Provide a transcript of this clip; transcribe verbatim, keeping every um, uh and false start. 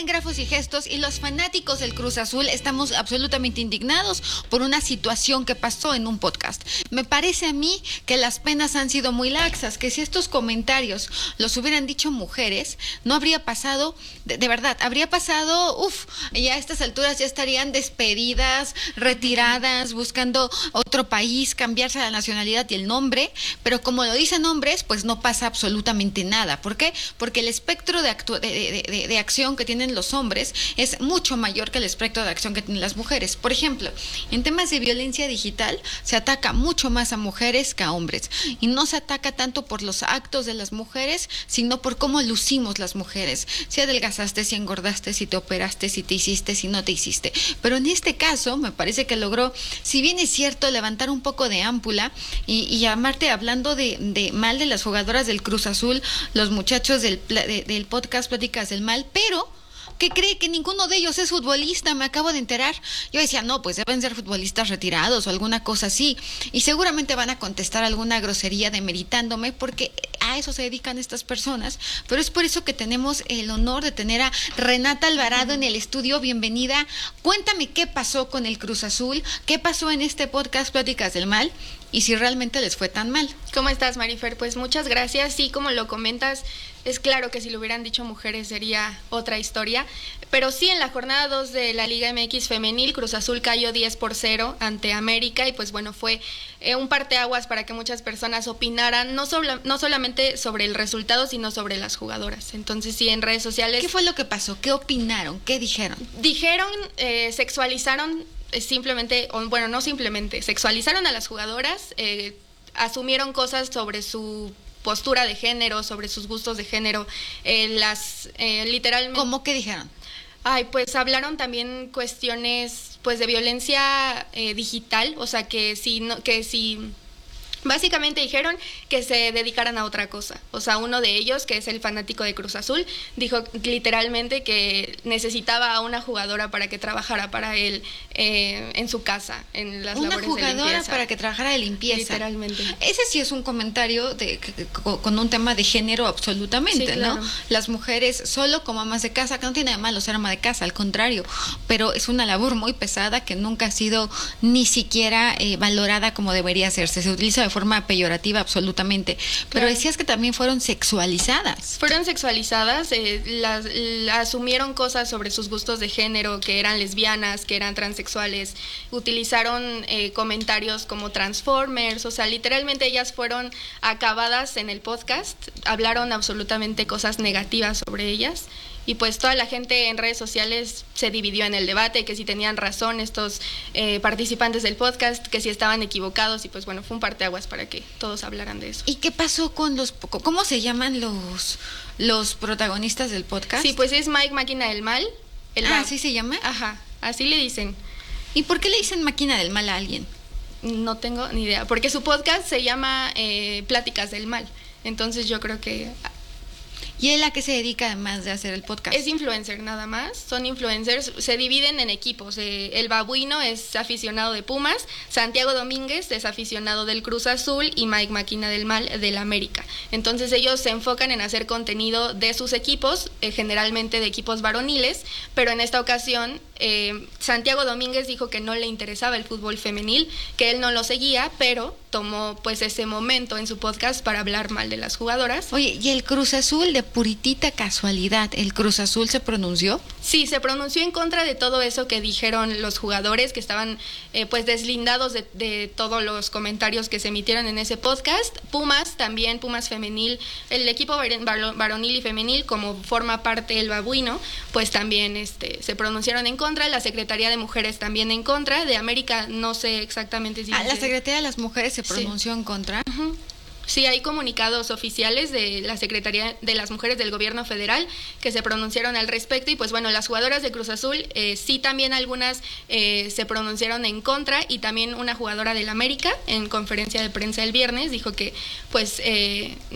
en Grafos y Gestos y los fanáticos del Cruz Azul estamos absolutamente indignados por una situación que pasó en un podcast. Me parece a mí que las penas han sido muy laxas, que si estos comentarios los hubieran dicho mujeres, no habría pasado, de, de verdad, habría pasado, uff, y a estas alturas ya estarían despedidas, retiradas, buscando otro país, cambiarse la nacionalidad y el nombre, pero como lo dicen hombres, pues no pasa absolutamente nada. ¿Por qué? Porque el espectro de, actu- de, de, de, de acción que tienen los hombres es mucho mayor que el espectro de acción que tienen las mujeres. Por ejemplo, en temas de violencia digital se ataca mucho más a mujeres que a hombres, y no se ataca tanto por los actos de las mujeres, sino por cómo lucimos las mujeres, si adelgazaste, si engordaste, si te operaste, si te hiciste, si no te hiciste. Pero en este caso me parece que logró, si bien es cierto, levantar un poco de ámpula y, y llamarte hablando de, de mal de las jugadoras del Cruz Azul, los muchachos del, de, del podcast Pláticas del Mal, pero ¿qué cree? Que ninguno de ellos es futbolista, me acabo de enterar. Yo decía, no, pues deben ser futbolistas retirados o alguna cosa así. Y seguramente van a contestar alguna grosería demeritándome, porque a eso se dedican estas personas. Pero es por eso que tenemos el honor de tener a Renata Alvarado uh-huh. en el estudio. Bienvenida. Cuéntame qué pasó con el Cruz Azul, qué pasó en este podcast Pláticas del Mal, y si realmente les fue tan mal. ¿Cómo estás, Marifer? Pues muchas gracias. Sí, como lo comentas, es claro que si lo hubieran dicho mujeres sería otra historia. Pero sí, en la jornada dos de la Liga M X Femenil, Cruz Azul cayó diez por cero ante América, y pues bueno, fue eh, un parteaguas para que muchas personas opinaran, no, sobre, no solamente sobre el resultado, sino sobre las jugadoras. Entonces sí, en redes sociales... ¿Qué fue lo que pasó? ¿Qué opinaron? ¿Qué dijeron? Dijeron, eh, sexualizaron simplemente, o, bueno, no simplemente, sexualizaron a las jugadoras, eh, asumieron cosas sobre su postura de género, sobre sus gustos de género, eh, las eh, literalmente... ¿Cómo que dijeron? Ay, pues hablaron también cuestiones pues de violencia eh, digital, o sea que si no, que si básicamente dijeron que se dedicaran a otra cosa. O sea, uno de ellos, que es el fanático de Cruz Azul, dijo literalmente que necesitaba a una jugadora para que trabajara para él eh, en su casa, en las una labores de limpieza. Una jugadora para que trabajara de limpieza. Literalmente. Ese sí es un comentario de, de, con un tema de género absolutamente, sí, claro. ¿no? Las mujeres solo como amas de casa, que no tiene de malo ser ama de casa, al contrario, pero es una labor muy pesada que nunca ha sido ni siquiera eh, valorada como debería hacerse. Se utiliza de forma peyorativa absolutamente, pero claro. Decías que también fueron sexualizadas. Fueron sexualizadas, eh, las, la, asumieron cosas sobre sus gustos de género, que eran lesbianas, que eran transexuales, utilizaron eh, comentarios como Transformers, o sea, literalmente ellas fueron acabadas en el podcast, hablaron absolutamente cosas negativas sobre ellas. Y pues toda la gente en redes sociales se dividió en el debate, que si tenían razón estos eh, participantes del podcast, que si estaban equivocados, y pues bueno, fue un parteaguas para que todos hablaran de eso. ¿Y qué pasó con los, cómo se llaman los, los protagonistas del podcast? Sí, pues es Mike Máquina del Mal. El ah, ¿así se llama? Ajá, así le dicen. ¿Y por qué le dicen Máquina del Mal a alguien? No tengo ni idea, porque su podcast se llama eh, Pláticas del Mal, entonces yo creo que... ¿Y él a qué se dedica además de hacer el podcast? Es influencer nada más, son influencers, se dividen en equipos. Eh, el Babuino es aficionado de Pumas, Santiago Domínguez es aficionado del Cruz Azul y Mike Máquina del Mal del América. Entonces ellos se enfocan en hacer contenido de sus equipos, eh, generalmente de equipos varoniles, pero en esta ocasión eh, Santiago Domínguez dijo que no le interesaba el fútbol femenil, que él no lo seguía, pero tomó pues ese momento en su podcast para hablar mal de las jugadoras. Oye, ¿y el Cruz Azul, de puritita casualidad, el Cruz Azul se pronunció? Sí, se pronunció en contra de todo eso que dijeron los jugadores, que estaban eh, pues deslindados de, de todos los comentarios que se emitieron en ese podcast. Pumas también, Pumas femenil, el equipo varonil y femenil, como forma parte el Babuino, pues también este, se pronunciaron en contra. La Secretaría de Mujeres también en contra. De América no sé exactamente si... Ah, la Secretaría de las Mujeres se pronunció sí. en contra. Uh-huh. Sí, hay comunicados oficiales de la Secretaría de las Mujeres del Gobierno Federal que se pronunciaron al respecto, y pues bueno, las jugadoras de Cruz Azul, eh, sí también algunas eh, se pronunciaron en contra, y también una jugadora del América en conferencia de prensa el viernes dijo que pues... Eh,